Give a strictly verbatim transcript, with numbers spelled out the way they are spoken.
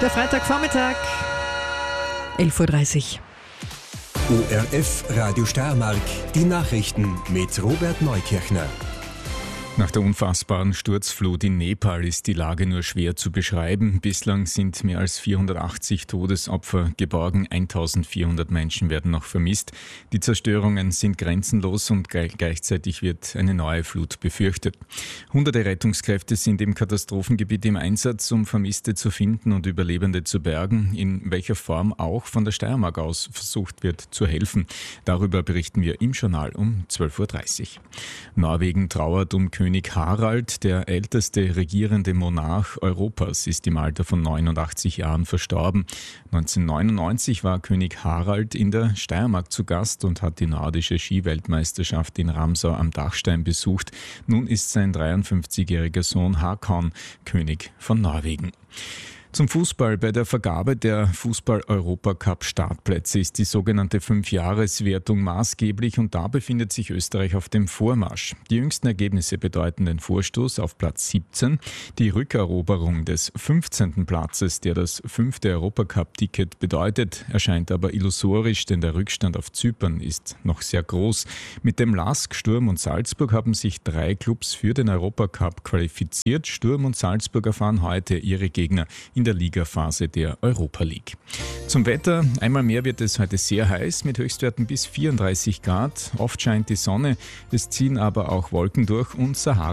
Der Freitagvormittag, elf Uhr dreißig. O R F Radio Steiermark, die Nachrichten mit Robert Neukirchner. Nach der unfassbaren Sturzflut in Nepal ist die Lage nur schwer zu beschreiben. Bislang sind mehr als vierhundertachtzig Todesopfer geborgen, eintausendvierhundert Menschen werden noch vermisst. Die Zerstörungen sind grenzenlos und gleichzeitig wird eine neue Flut befürchtet. Hunderte Rettungskräfte sind im Katastrophengebiet im Einsatz, um Vermisste zu finden und Überlebende zu bergen. In welcher Form auch von der Steiermark aus versucht wird zu helfen. Darüber berichten wir im Journal um zwölf Uhr dreißig. Norwegen trauert um König Harald, der älteste regierende Monarch Europas, ist im Alter von neunundachtzig Jahren verstorben. neunzehnhundertneunundneunzig war König Harald in der Steiermark zu Gast und hat die nordische Skiweltmeisterschaft in Ramsau am Dachstein besucht. Nun ist sein dreiundfünfzigjähriger Sohn Håkon König von Norwegen. Zum Fußball. Bei der Vergabe der Fußball-Europacup-Startplätze ist die sogenannte Fünfjahreswertung maßgeblich und da befindet sich Österreich auf dem Vormarsch. Die jüngsten Ergebnisse bedeuten den Vorstoß auf Platz siebzehn. Die Rückeroberung des fünfzehnten Platzes, der das fünfte Europacup-Ticket bedeutet, erscheint aber illusorisch, denn der Rückstand auf Zypern ist noch sehr groß. Mit dem LASK, Sturm und Salzburg haben sich drei Clubs für den Europacup qualifiziert. Sturm und Salzburg erfahren heute ihre Gegner in der Ligaphase der Europa League. Zum Wetter. Einmal mehr wird es heute sehr heiß mit Höchstwerten bis vierunddreißig Grad. Oft scheint die Sonne, es ziehen aber auch Wolken durch und Sahara.